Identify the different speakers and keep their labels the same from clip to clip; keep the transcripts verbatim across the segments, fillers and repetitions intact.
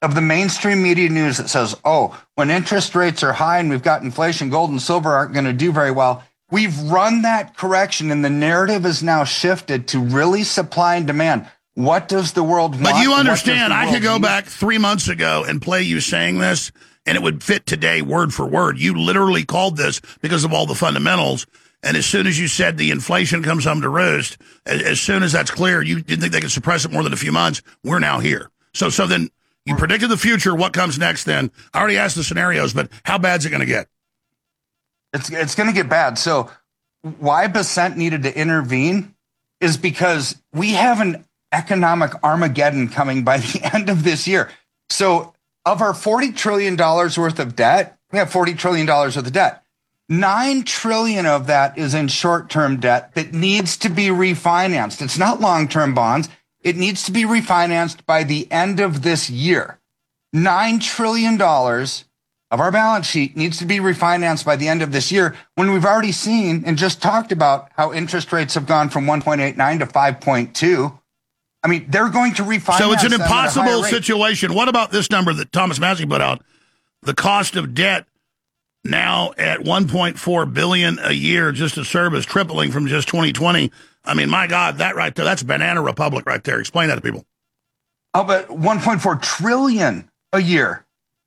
Speaker 1: of the mainstream media news that says, oh, when interest rates are high and we've got inflation, gold and silver aren't going to do very well. We've run that correction, and the narrative is now shifted to really supply and demand. What does the world want?
Speaker 2: But you understand, I could go need? back three months ago and play you saying this, and it would fit today word for word. You literally called this because of all the fundamentals. And as soon as you said the inflation comes home to roost, as, as soon as that's clear, you didn't think they could suppress it more than a few months. We're now here. So, so then you predicted the future. What comes next then? I already asked the scenarios, but how bad is it going to get?
Speaker 1: It's it's going to get bad. So why Bessent needed to intervene is because we have an economic Armageddon coming by the end of this year. So of our forty trillion dollars worth of debt, we have forty trillion dollars worth of debt. nine trillion dollars of that is in short-term debt that needs to be refinanced. It's not long-term bonds. It needs to be refinanced by the end of this year. nine trillion dollars of our balance sheet needs to be refinanced by the end of this year, when we've already seen and just talked about how interest rates have gone from one point eight nine to five point two. I mean, they're going to refinance.
Speaker 2: So it's an impossible situation. What about this number that Thomas Massie put out? The cost of debt now at one point four billion dollars a year just to service, tripling from just twenty twenty. I mean, my God, that right there, that's Banana Republic right there. Explain that to people.
Speaker 1: Oh, but one point four trillion dollars a year.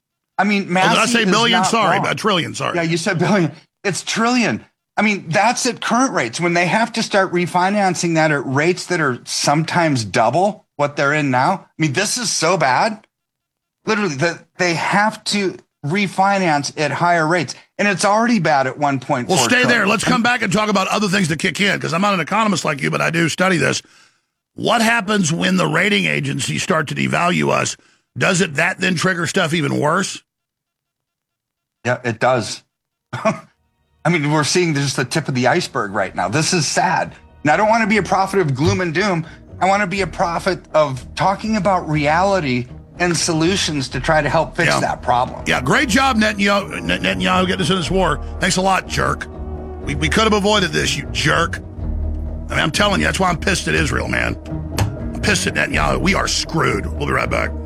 Speaker 1: I mean, Massie,
Speaker 2: oh, did I say billion? Sorry, a trillion, sorry.
Speaker 1: Yeah, you said billion. It's trillion. I mean, that's at current rates. When they have to start refinancing that at rates that are sometimes double what they're in now. I mean, this is so bad. Literally, that they have to refinance at higher rates. And it's already bad at one point four.
Speaker 2: Well, stay there. Let's come back and talk about other things that kick in, because I'm not an economist like you, but I do study this. What happens when the rating agencies start to devalue us? Does it that then trigger stuff even worse?
Speaker 1: Yeah, it does. I mean, we're seeing just the tip of the iceberg right now. This is sad. And I don't want to be a prophet of gloom and doom. I want to be a prophet of talking about reality and solutions to try to help fix
Speaker 2: yeah.
Speaker 1: that problem.
Speaker 2: Yeah, great job, Netanyahu, Netanyahu getting us in this war. Thanks a lot, jerk. We, we could have avoided this, you jerk. I mean, I'm telling you, that's why I'm pissed at Israel, man. I'm pissed at Netanyahu. We are screwed. We'll be right back.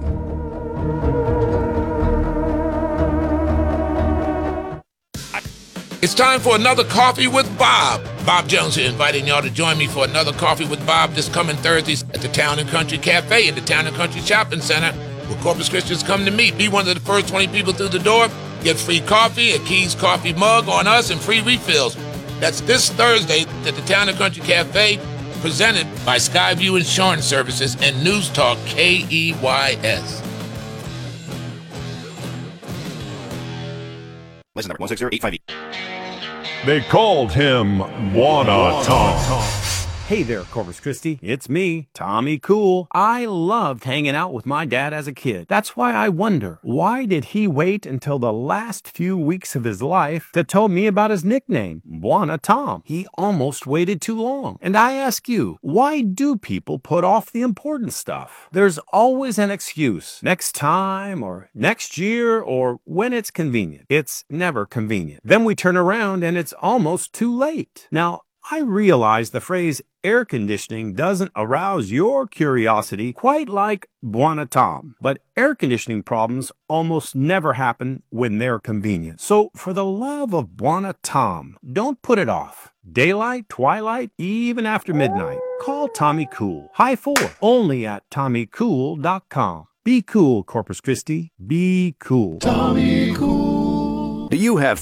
Speaker 3: It's time for another Coffee with Bob. Bob Jones here, inviting y'all to join me for another Coffee with Bob this coming Thursdays at the Town and Country Cafe in the Town and Country Shopping Center, where Corpus Christians come to meet. Be one of the first twenty people through the door. Get free coffee, a Keys coffee mug on us, and free refills. That's this Thursday at the Town and Country Cafe, presented by Skyview Insurance Services and News Talk K E Y S.
Speaker 4: License number one six zero eight five E.
Speaker 5: They called him Buona Tom.
Speaker 6: Hey there, Corpus Christi. It's me, Tommy Cool. I loved hanging out with my dad as a kid. That's why I wonder, why did he wait until the last few weeks of his life to tell me about his nickname, Buona Tom? He almost waited too long. And I ask you, why do people put off the important stuff? There's always an excuse. Next time, or next year, or when it's convenient. It's never convenient. Then we turn around and it's almost too late. Now, I realize the phrase air conditioning doesn't arouse your curiosity quite like Buona Tom, but air conditioning problems almost never happen when they're convenient. So for the love of Buona Tom, don't put it off. Daylight, twilight, even after midnight. Call Tommy Cool. High four, only at Tommy Cool dot com. Be cool, Corpus Christi. Be cool.
Speaker 5: Tommy Cool.
Speaker 4: Do you have